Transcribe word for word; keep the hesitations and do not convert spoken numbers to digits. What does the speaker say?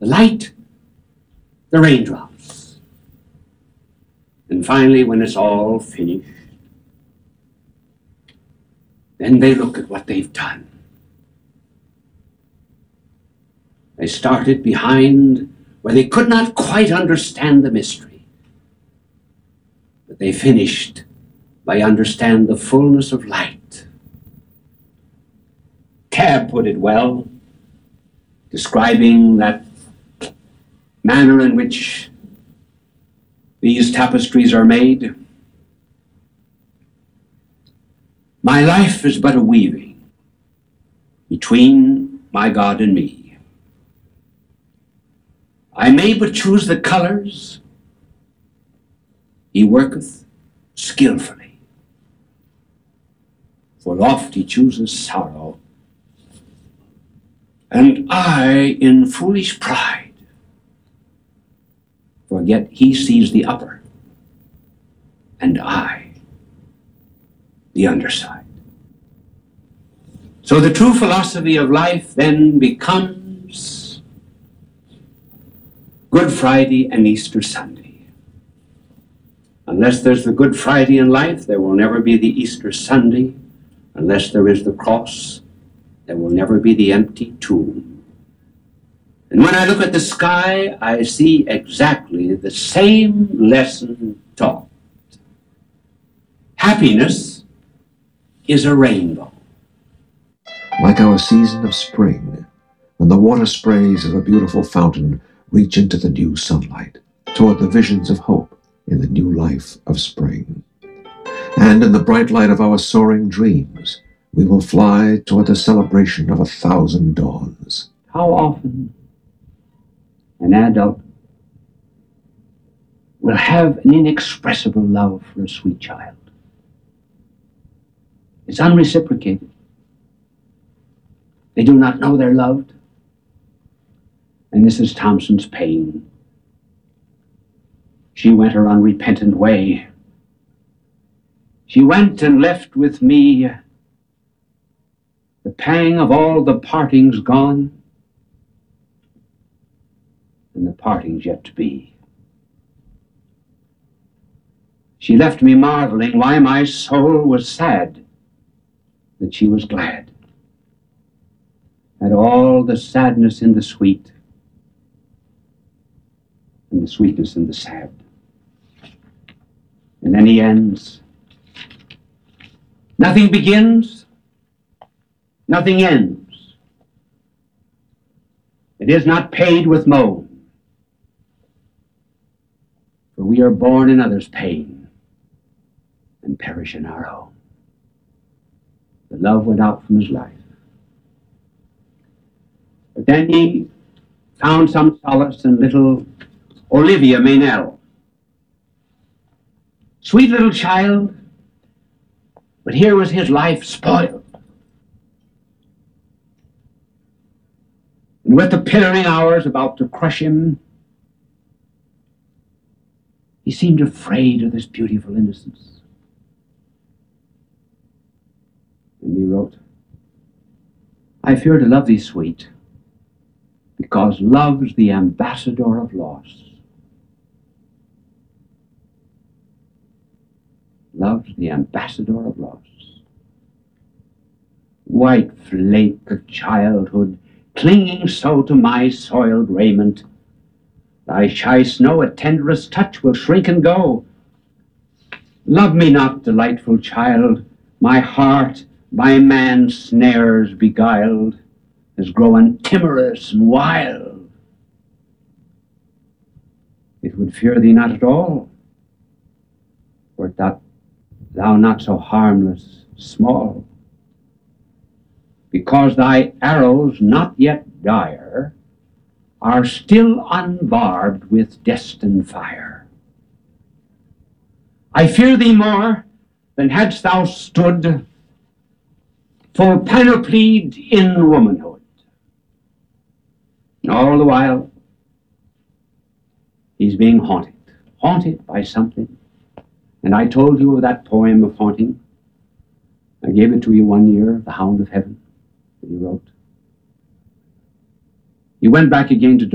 the light, the raindrops. And finally, when it's all finished, then they look at what they've done. They started behind where they could not quite understand the mystery, but they finished by understand the fullness of light. Cab put it well, describing that manner in which these tapestries are made. My life is but a weaving between my God and me. I may but choose the colors. He worketh skillfully. For oft he chooses sorrow, and I, in foolish pride, forget he sees the upper, and I, the underside. So the true philosophy of life then becomes Good Friday and Easter Sunday. Unless there's the Good Friday in life, there will never be the Easter Sunday. Unless there is the cross, there will never be the empty tomb. And when I look at the sky, I see exactly the same lesson taught. Happiness is a rainbow. Like our season of spring, when the water sprays of a beautiful fountain reach into the new sunlight, toward the visions of hope in the new life of spring. And in the bright light of our soaring dreams, we will fly toward the celebration of a thousand dawns. How often an adult will have an inexpressible love for a sweet child. It's unreciprocated. They do not know they're loved. And Missus Thompson's pain. She went her unrepentant way. She went and left with me the pang of all the partings gone, and the partings yet to be. She left me marveling why my soul was sad, that she was glad. Had all the sadness in the sweet, and the sweetness in the sad. And then he ends. Nothing begins, nothing ends. It is not paid with moan, for we are born in others' pain and perish in our own. The love went out from his life. But then he found some solace in little Olivia Meynell. Sweet little child, but here was his life spoiled. And with the pillaring hours about to crush him, he seemed afraid of this beautiful innocence. And he wrote, I fear to love thee, sweet, because love's the ambassador of loss. Love's the ambassador of loss. White flake of childhood, clinging so to my soiled raiment, thy shy snow at tenderest touch will shrink and go. Love me not, delightful child, my heart by man's snares beguiled has grown timorous and wild. It would fear thee not at all, wert thou, thou not so harmless, small, because thy arrows, not yet dire, are still unbarbed with destined fire. I fear thee more than hadst thou stood full panoplied in womanhood. And all the while, he's being haunted, haunted by something. And I told you of that poem of haunting. I gave it to you one year, The Hound of Heaven, that he wrote. He went back again to